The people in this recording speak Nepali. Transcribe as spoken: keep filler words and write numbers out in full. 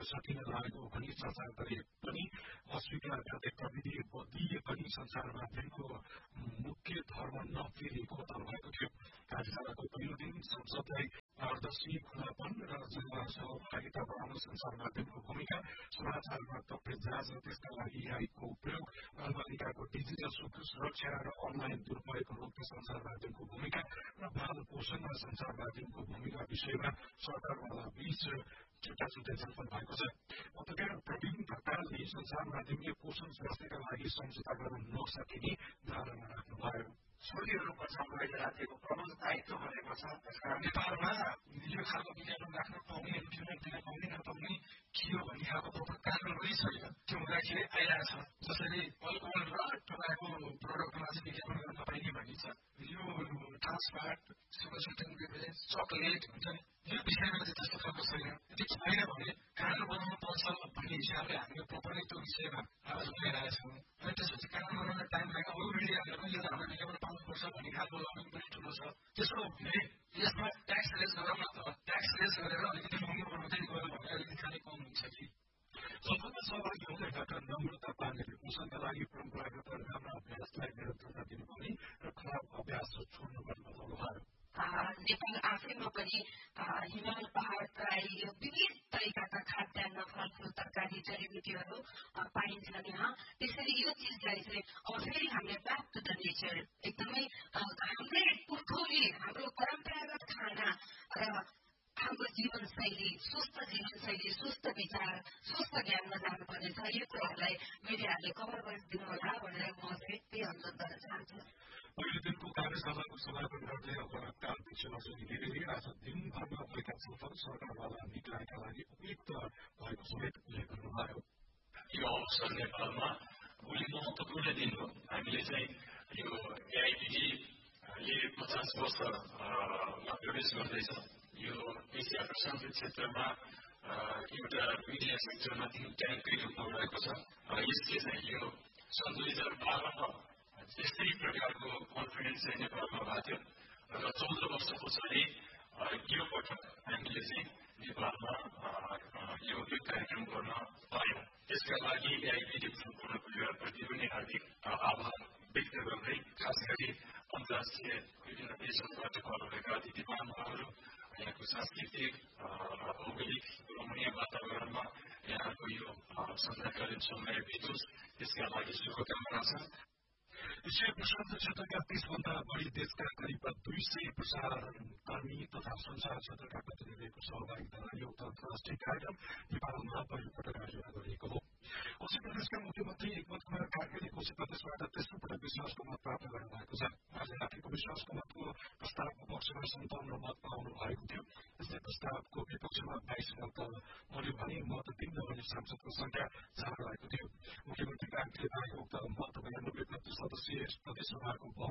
सकिन लागेको भनी चर्चा गरे पनि अस्वीकार गर्दै प्रविधि दिए पनि संचार माध्यमको मुख्य धर्म नफेरिएको बताउनु भएको थियो। कार्यशालाको पहिलो दिन संसदलाई पारदर्शी खुलापन र जनसहभागिता बढाउन संचार माध्यमको भूमिका, समाचारमा तथ्य जाँच र त्यसका लागि एआईको उपयोग, बालबालिकाको डिजिटल सुरक्षा र अनलाइन दुरुपयोग रोक्न संचार माध्यमको भूमिका र बाल पोषणमा संचार माध्यमको भूमिका विषयमा सरकारवाला बीच छुट्टा छुट्टै छलफल भएको छ। पत्रकार प्रवीण ढकालले संचार माध्यमले पोषण स्वास्थ्यका लागि सम्झौता गर्न नसकिने धारणा राख्नुभयो। छोरीहरू बचाउनलाई राज्यको प्रमुख दायित्व बनेको छ। त्यसकारण नेपालमा यो खालको विज्ञापन राख्न पाउने, इन्टरनेट दिन पाउने नपाउने के हो भन्ने खालको प्रमुख कारणहरू छैन। त्यो हुँदाखेरि आइरहेछ। जसरी अल्कोहल र टोबाको प्रोडक्टमा चाहिँ विज्ञापन गर्न पाइने भनिन्छ। यो ट्रान्सफाट, सुगर स्वीटेन बेभरेज, चकलेट हुन्छ नि, यो विषयमा चाहिँ त्यस्तो खालको छैन। यदि छैन भने कानुन बनाउनु पर्छ भन्ने हिसाबले हामीले प्रपरली त्यो विषयमा आवाज उठाइरहेका छौँ। अनि त्यसपछि कानुन बनाउन टाइम लाग्यो। अरू मिडियाहरूले पनि यो त हाम्रो विज्ञापन पाउनुपर्छ भन्ने खालको लबिङ पनि ठुलो छ। त्यसो हो भने यसमा ट्याक्स लेस गरौँ न त। ट्याक्स लेस गरेर अलिकति महँगो बनाउँदै गयो भने अलिकति खाने कम हुन्छ कि। छलफलमा सहभागी हुँदै डाक्टर नम्रता पाण्डेले पोषणका लागि परम्परागत राम्रो अभ्यासलाई निरन्तरता दिनुपर्ने र खराब अभ्यास छोड्नुपर्ने बताउनुभयो। नेपाल आफैमा पनि हिमाल पहाड तराई यो विविध तरिकाका खाद्यान्न फलफुल तरकारी जडीबुटीहरू पाइन्छन् यहाँ। त्यसरी यो चिजलाई चाहिँ अब फेरि हामीले ब्याक टु द नेचर एकदमै हाम्रै पुर्खौली हाम्रो परम्परागत खाना र हाम्रो जीवनशैली, स्वस्थ जीवनशैली, स्वस्थ विचार, स्वस्थ ज्ञानमा जानुपर्ने छ। यो कुराहरूलाई मिडियाहरूले कभर गरिदिनु होला भनेर म चाहिँ त्यही अनुरोध गर्न चाहन्छु। पहिलो दिनको कार्यशालाको समापन गर्दै अपराधका अध्यक्ष रजनी गिरीले आज दिनभरमा भएका छलफल सरकारवाला निकायका लागि उपयुक्त भएको समेत उल्लेख गर्नुभयो। यो अवसर नेपालमा भोलि महत्त्वपूर्ण दिन हो। हामीले चाहिँ यो एआइपिडीले पचास वर्षमा प्रवेश गर्दैछ। यो एसिया प्रशान्त क्षेत्रमा एउटा मिडिया सेक्टरमा थिङ्क ट्याङ्ककै रूपमा रहेको छ। यसले चाहिँ यो सन् दुई हजार बाह्रमा यस्तै प्रकारको कन्फिडेन्स चाहिँ नेपालमा भएको थियो र चौध वर्ष पछाडि यो पटक हामीले चाहिँ नेपालमा यो कार्यक्रम गर्न पायौँ। त्यसका लागि एआइपिडी सम्पूर्ण परिवारप्रति पनि हार्दिक आभार व्यक्त गर्दै खास गरी अन्तर्राष्ट्रिय विभिन्न देशहरूबाट आउनुभएका अतिथि महानुभावहरू, यहाँको सांस्कृतिक भौगोलिक रमणीय वातावरणमा यहाँको यो सन्ध्याकालीन समय बितोस् त्यसका लागि शुभकामना छ। एसिया प्रशान्त क्षेत्रका तीसभन्दा बढी देशका करिब दुई सय प्रसारण कर्मी तथा संचार क्षेत्रका प्रतिनिधिको सहभागिता रहेको अन्तर्राष्ट्रिय कार्यक्रम नेपालमा पहिलोपटक आयोजना गरिएको हो। कोशी प्रदेशका मुख्यमन्त्री हिक्मत कुमार कार्कीले कोशी प्रदेशबाट तेस्रो पटक विश्वासको मत प्राप्त गर्नुभएको छ। आज राखेको विश्वासको मतको प्रस्तावको पक्षमा सन्ताउन्न मत पाउनु भएको थियो। यस्तै प्रस्तावको विपक्षमा बाइस मत बढ्यो भने मत दिन नहुने सांसदको संख्या चार रहेको थियो। मुख्यमन्त्री कार्कीले पाएको उक्त मत बयानब्बे सदस्यीय प्रदेशसभाको